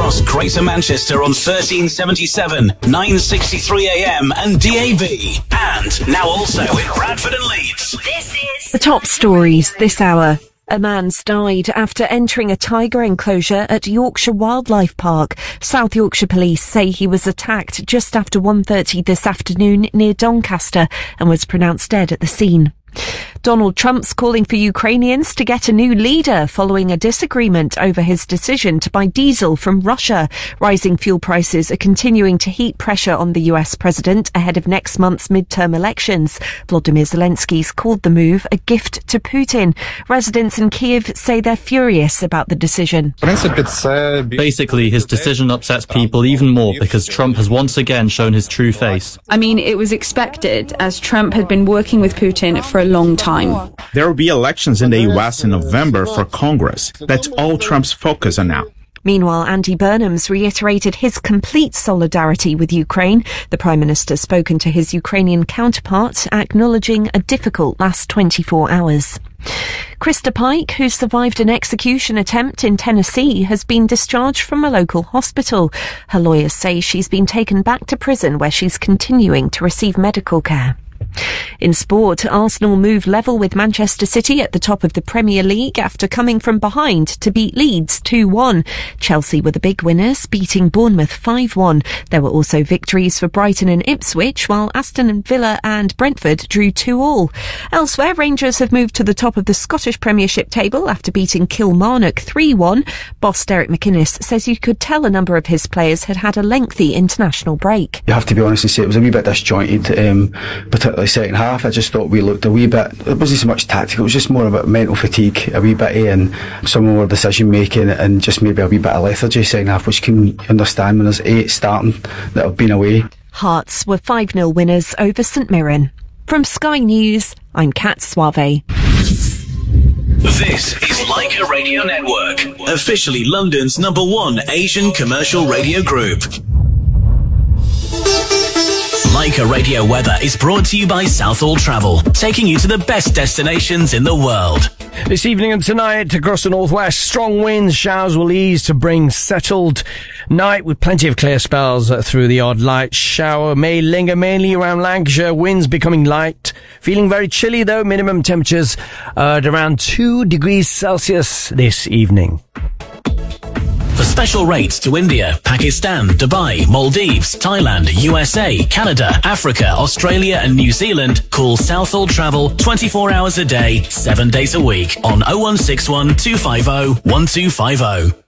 across Greater Manchester on 1377, 963 AM and DAB. And now also in Bradford and Leeds. This is the top stories this hour. A man's died after entering a tiger enclosure at Yorkshire Wildlife Park. South Yorkshire Police say he was attacked just after 1:30 this afternoon near Doncaster and was pronounced dead at the scene. Donald Trump's calling for Ukrainians to get a new leader following a disagreement over his decision to buy diesel from Russia. Rising fuel prices are continuing to heap pressure on the US president ahead of next month's midterm elections. Volodymyr Zelensky's called the move a gift to Putin. Residents in Kyiv say they're furious about the decision. Basically, his decision upsets people even more because Trump has once again shown his true face. I mean, it was expected, as Trump had been working with Putin for a long time. There will be elections in the US in November for Congress. That's all Trump's focus on now. Meanwhile, Andy Burnham's reiterated his complete solidarity with Ukraine. The Prime Minister's spoken to his Ukrainian counterpart, acknowledging a difficult last 24 hours. Krista Pike, who survived an execution attempt in Tennessee, has been discharged from a local hospital. Her lawyers say she's been taken back to prison where she's continuing to receive medical care. In sport, Arsenal moved level with Manchester City at the top of the Premier League after coming from behind to beat Leeds 2-1. Chelsea were the big winners, beating Bournemouth 5-1. There were also victories for Brighton and Ipswich, while Aston Villa and Brentford drew 2-2. Elsewhere, Rangers have moved to the top of the Scottish Premiership table after beating Kilmarnock 3-1. Boss Derek McInnes says you could tell a number of his players had had a lengthy international break. You have to be honest and say it was a wee bit disjointed, particularly second half. I just thought we looked a wee bit, it wasn't so much tactical, it was just more about mental fatigue, a wee bit and some more decision making and just maybe a wee bit of lethargy second half, which you can understand when there's 8 starting that have been away. Hearts were 5-0 winners over St Mirren. From Sky News, I'm Kat Suave. This is Leica Radio Network, officially London's #1 Asian commercial radio group. Leica Radio Weather is brought to you by Southall Travel, taking you to the best destinations in the world. This evening and tonight across the northwest, strong winds, showers will ease to bring settled night with plenty of clear spells through the odd light shower. May linger mainly around Lancashire, winds becoming light. Feeling very chilly though, minimum temperatures at around 2 degrees Celsius this evening. For special rates to India, Pakistan, Dubai, Maldives, Thailand, USA, Canada, Africa, Australia and New Zealand, call Southall Travel 24 hours a day, 7 days a week on 0161 250 1250.